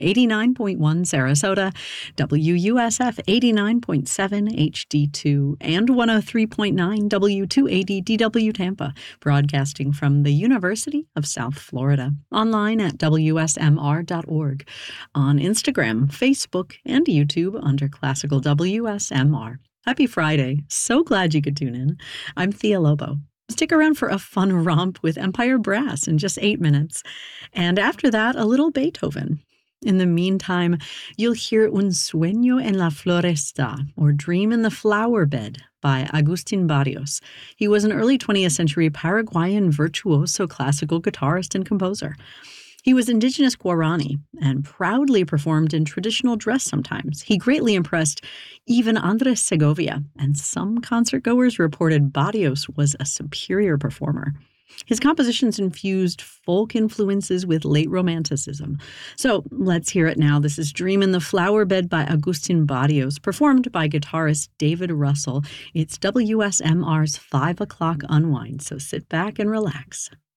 89.1 Sarasota, WUSF 89.7 HD2, and 103.9 W280 DW Tampa, broadcasting from the University of South Florida. Online at WSMR.org. On Instagram, Facebook, and YouTube under Classical WSMR. Happy Friday. So glad you could tune in. I'm Thea Lobo. Stick around for a fun romp with Empire Brass in just 8 minutes. And after that, a little Beethoven. In the meantime, you'll hear Un sueño en la floresta, or Dream in the Flower Bed, by Agustin Barrios. He was an early 20th century Paraguayan virtuoso classical guitarist and composer. He was indigenous Guarani and proudly performed in traditional dress sometimes. He greatly impressed even Andres Segovia, and some concertgoers reported Barrios was a superior performer. His compositions infused folk influences with late Romanticism. So let's hear it now. This is Dream in the Flower Bed by Agustin Barrios, performed by guitarist David Russell. It's WSMR's 5 o'clock unwind, so sit back and relax.